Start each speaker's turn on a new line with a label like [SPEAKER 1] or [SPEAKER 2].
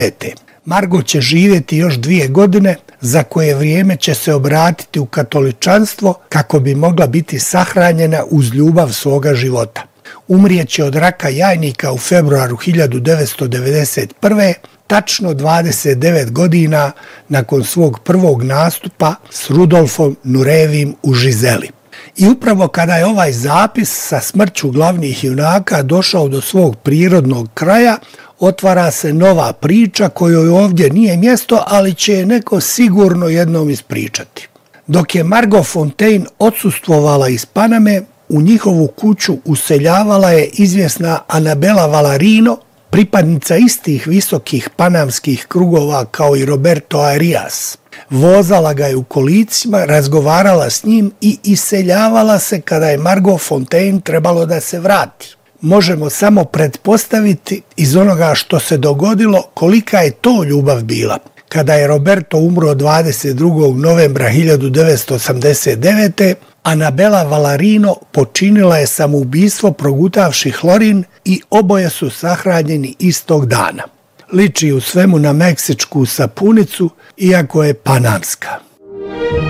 [SPEAKER 1] Margo će živjeti još 2 godine, za koje vrijeme će se obratiti u katoličanstvo kako bi mogla biti sahranjena uz ljubav svoga života. Umrijeće od raka jajnika u februaru 1991. tačno 29 godina nakon svog prvog nastupa s Rudolfom Nurevim u Žizeli. I upravo kada je ovaj zapis sa smrću glavnih junaka došao do svog prirodnog kraja, otvara se nova priča kojoj ovdje nije mjesto, ali će je neko sigurno jednom ispričati. Dok je Margot Fonteyn odsustvovala iz Paname, u njihovu kuću useljavala je izvjesna Anabela Valarino, pripadnica istih visokih panamskih krugova kao i Roberto Arias. Vozala ga je u kolicima, razgovarala s njim i iseljavala se kada je Margot Fonteyn trebalo da se vrati. Možemo samo pretpostaviti iz onoga što se dogodilo kolika je to ljubav bila. Kada je Roberto umro 22. novembra 1989. Anabela Valarino počinila je samoubistvo progutavši hlorin i oboje su sahranjeni istog dana. Liči u svemu na meksičku sapunicu, iako je panamska.